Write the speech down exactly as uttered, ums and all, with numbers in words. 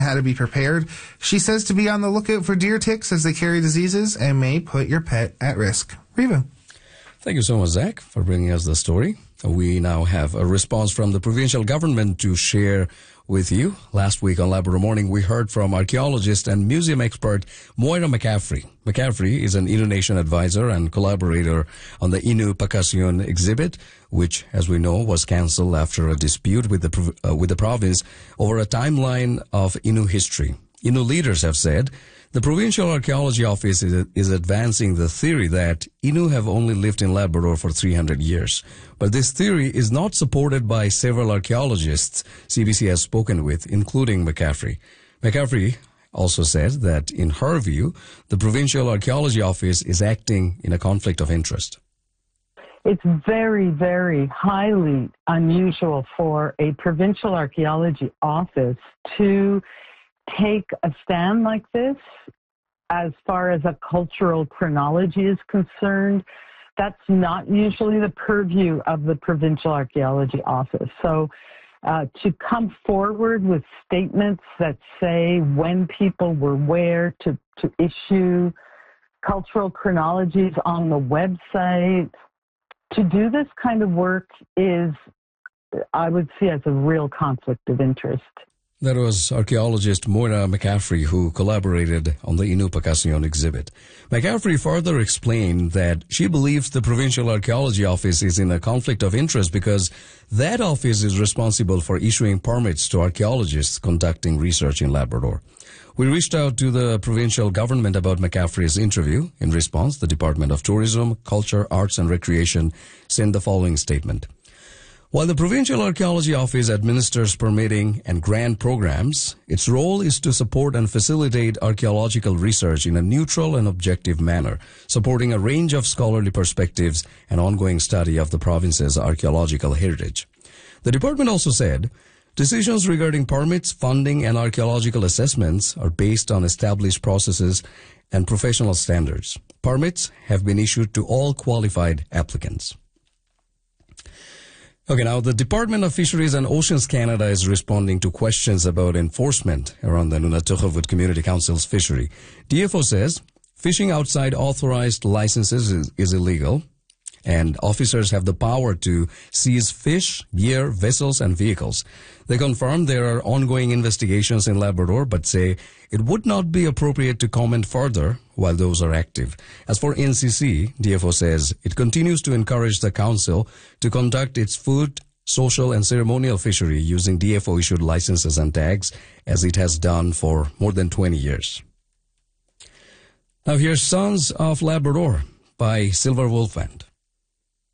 how to be prepared. She says to be on the lookout for deer ticks as they carry diseases and may put your pet at risk. Riva. Thank you so much, Zach, for bringing us the story. We now have a response from the provincial government to share with you. Last week on Labrador Morning, we heard from archaeologist and museum expert Moira McCaffrey. McCaffrey is an Innu Nation advisor and collaborator on the Innu Pakasyon exhibit, which, as we know, was cancelled after a dispute with the uh, with the province over a timeline of Innu history. Innu leaders have said the Provincial Archaeology Office is, is advancing the theory that Innu have only lived in Labrador for three hundred years. But this theory is not supported by several archaeologists C B C has spoken with, including McCaffrey. McCaffrey also said that, in her view, the Provincial Archaeology Office is acting in a conflict of interest. It's very, very highly unusual for a Provincial Archaeology Office to take a stand like this as far as a cultural chronology is concerned. That's not usually the purview of the Provincial Archaeology Office. So uh, to come forward with statements that say when people were where, to, to issue cultural chronologies on the website, to do this kind of work is, I would see as a real conflict of interest. That was archaeologist Moira McCaffrey, who collaborated on the Innu Pakasyon exhibit. McCaffrey further explained that she believes the Provincial Archaeology Office is in a conflict of interest because that office is responsible for issuing permits to archaeologists conducting research in Labrador. We reached out to the provincial government about McCaffrey's interview. In response, the Department of Tourism, Culture, Arts and Recreation sent the following statement. While the Provincial Archaeology Office administers permitting and grant programs, its role is to support and facilitate archaeological research in a neutral and objective manner, supporting a range of scholarly perspectives and ongoing study of the province's archaeological heritage. The department also said, decisions regarding permits, funding, and archaeological assessments are based on established processes and professional standards. Permits have been issued to all qualified applicants. Okay, now the Department of Fisheries and Oceans Canada is responding to questions about enforcement around the Nunatsiavut Community Council's fishery. D F O says fishing outside authorized licenses is, is illegal, and officers have the power to seize fish, gear, vessels, and vehicles. They confirm there are ongoing investigations in Labrador, but say it would not be appropriate to comment further while those are active. As for N C C, D F O says it continues to encourage the Council to conduct its food, social, and ceremonial fishery using D F O-issued licenses and tags, as it has done for more than twenty years. Now here's Sons of Labrador by Silver Wolf Band.